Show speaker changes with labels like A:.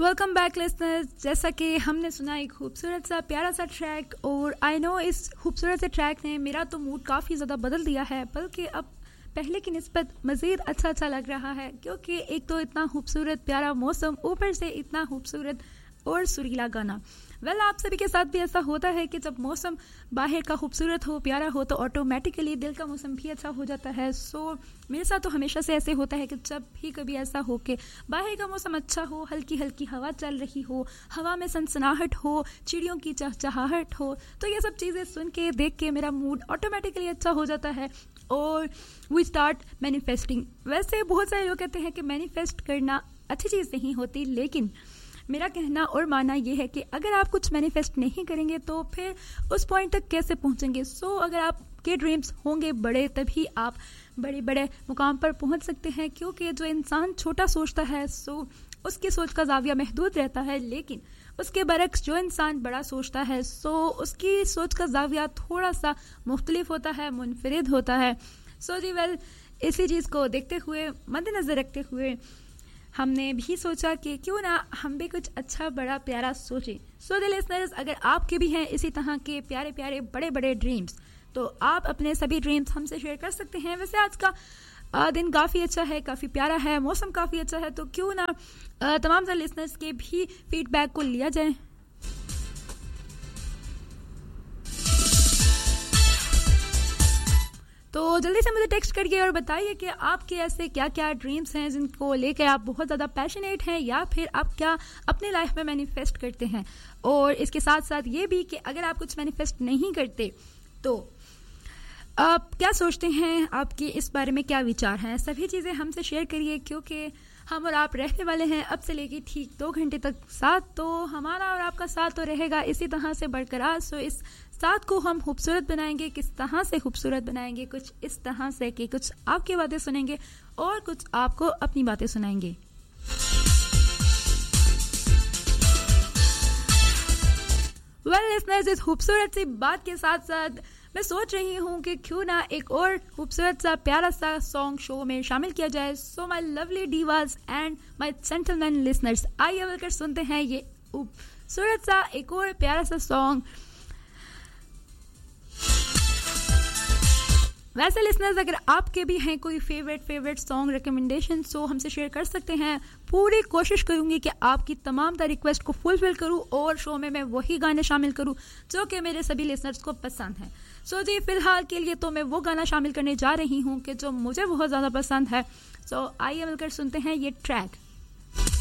A: Welcome back listeners. जैसा कि हमने सुना एक खूबसूरत सा प्यारा सा ट्रैक, और आई नो इस खूबसूरत से ट्रैक ने मेरा तो मूड काफ़ी ज़्यादा बदल दिया है, बल्कि अब पहले की निस्बत मज़ीद अच्छा लग रहा है, क्योंकि एक तो इतना खूबसूरत प्यारा मौसम, ऊपर से इतना खूबसूरत और सुरीला गाना। आप सभी के साथ भी ऐसा होता है कि जब मौसम बाहर का खूबसूरत हो, प्यारा हो, तो ऑटोमेटिकली दिल का मौसम भी अच्छा हो जाता है। मेरे साथ तो हमेशा से ऐसे होता है कि जब भी कभी ऐसा हो कि बाहर का मौसम अच्छा हो, हल्की हल्की हवा चल रही हो, हवा में सनसनाहट हो, चिड़ियों की चहचहाहट हो, तो ये सब चीज़ें सुन के देख के मेरा मूड ऑटोमेटिकली अच्छा हो जाता है और वी स्टार्ट मैनिफेस्टिंग। वैसे बहुत सारे लोग कहते हैं कि मैनिफेस्ट करना अच्छी चीज़ नहीं होती, लेकिन मेरा कहना और मानना यह है कि अगर आप कुछ मैनिफेस्ट नहीं करेंगे तो फिर उस पॉइंट तक कैसे पहुंचेंगे। अगर आपके ड्रीम्स होंगे बड़े, तभी आप बड़े बड़े मुकाम पर पहुंच सकते हैं, क्योंकि जो इंसान छोटा सोचता है उसकी सोच का जाविया महदूद रहता है, लेकिन उसके बरक्स जो इंसान बड़ा सोचता है उसकी सोच का जाविया थोड़ा सा मुख्तलिफ होता है, मुनफरिद होता है। इसी चीज़ को देखते हुए, मद्देनजर रखते हुए हमने भी सोचा कि क्यों ना हम भी कुछ अच्छा बड़ा प्यारा सोचें। लिसनर्स, अगर आपके भी हैं इसी तरह के प्यारे प्यारे बड़े बड़े ड्रीम्स, तो आप अपने सभी ड्रीम्स हमसे शेयर कर सकते हैं। वैसे आज का दिन काफ़ी अच्छा है, काफ़ी प्यारा है, मौसम काफ़ी अच्छा है, तो क्यों ना तमाम सारे लिसनर्स के भी फीडबैक को लिया जाए। तो जल्दी से मुझे टेक्स्ट करिए और बताइए कि आपके ऐसे क्या क्या ड्रीम्स हैं जिनको लेकर आप बहुत ज़्यादा पैशनेट हैं, या फिर आप क्या अपने लाइफ में मैनिफेस्ट करते हैं। और इसके साथ साथ ये भी कि अगर आप कुछ मैनिफेस्ट नहीं करते तो आप क्या सोचते हैं, आपके इस बारे में क्या विचार हैं। सभी चीज़ें हमसे शेयर करिए, क्योंकि हम और आप रहने वाले हैं अब से लेके ठीक 2 घंटे तक साथ, तो हमारा और आपका साथ तो रहेगा इसी तरह से बरकरार। इस साथ को हम खूबसूरत बनाएंगे। किस तरह से खूबसूरत बनाएंगे? कुछ इस तरह से कि कुछ आपकी बातें सुनेंगे और कुछ आपको अपनी बातें सुनाएंगे। लिसनर्स, इस खूबसूरत सी बात के साथ साथ मैं सोच रही हूँ कि क्यों ना एक और खूबसूरत सा प्यारा सा सॉन्ग शो में शामिल किया जाए। My lovely डीवास and my gentleman listeners, आइए मिलकर सुनते हैं ये खूबसूरत सा एक और प्यारा सा सॉन्ग। वैसे लिसनर्स, अगर आपके भी हैं कोई फेवरेट सॉन्ग रिकमेंडेशन, हमसे शेयर कर सकते हैं। पूरी कोशिश करूंगी कि आपकी तमाम रिक्वेस्ट को फुलफिल करूं और शो में मैं वही गाने शामिल करूं जो कि मेरे सभी लिसनर्स को पसंद हैं। जी, फिलहाल के लिए तो मैं वो गाना शामिल करने जा रही हूं कि जो मुझे बहुत ज़्यादा पसंद है। आइए मिलकर सुनते हैं ये ट्रैक।